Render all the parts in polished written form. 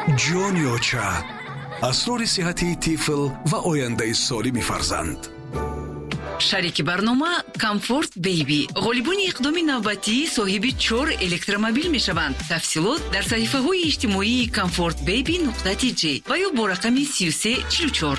جونیوچا اسرار صحتی طفل و آینده سالم فرزند. شریک برنامه کامفورت بیبی غالبانی اقدام نوبتی صاحب 4 الکترومبیل می شوند. تفصیلات در صحیفه های اجتماعی comfortbaby.gj و یا با رقم 3344.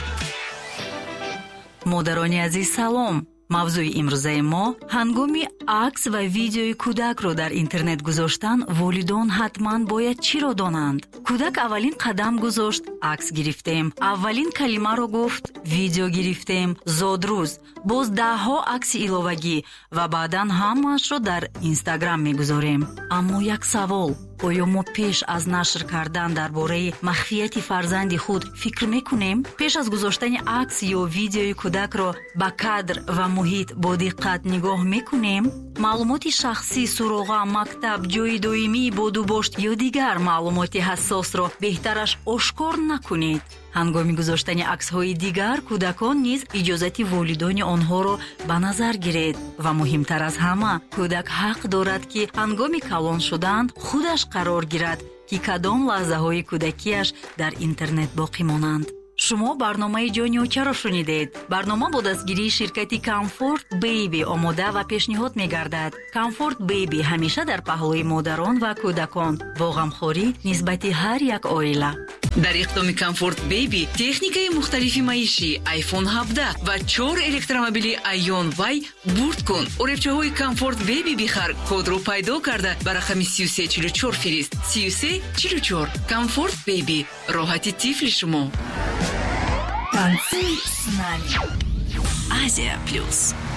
مادران عزیز سلام. موضوع امروزه ما هنگامی عکس و ویدیوی کودک رو در اینترنت گذاشتن والدان حتما باید چی رو دانند؟ کودک اولین قدم گذاشت، عکس گرفتیم، اولین کلمه رو گفت، ویدیو گرفتیم، زادروز، باز 10 عکس علاوگی و بعداً همش رو در اینستاگرام میگذاریم. اما یک سوال، آیا ما پیش از نشر کردن درباره مخفیت فرزند خود فکر میکنیم؟ پیش از گذاشتن عکس یا ویدیوی کودک را به کادر و محیط با دقت نگاه میکنیم؟ معلومات شخصی، سراغ مکتب، جای دائمی، بادوباشت یا دیگر معلومات حساس را بهترش آشکار نکنید. هنگامی گذاشتن عکس‌های دیگر کودکان نیز اجازت والدین آنها را به نظر گیرید و مهمتر از همه کودک حق دارد که هنگامی کلان شدن خودش قرار گیرد که کدام لحظه‌های کودکیش در اینترنت باقی مانند. شما برنامه جونیوچا را شنیدید. برنامه با دستگیری شرکتی کامفورت بیبی آماده و پیشنهاد می‌گردد. کامفورت بیبی همیشه در پهلوی مادران و کودکان با غمخوری نسبت هر یک عائله. در اقدام کامفورت بیبی تکنیکای مختلفی معیشی آیفون 17 و 4 الکترومبیل ایون وای برد کن. اوریبچه‌های کامفورت بیبی بخر، کد رو پیدا کرده بر رقم 3344 فرست. 3344 کامفورت بیبی، راحتی طفل شما. Танцуй с нами. Азия Плюс.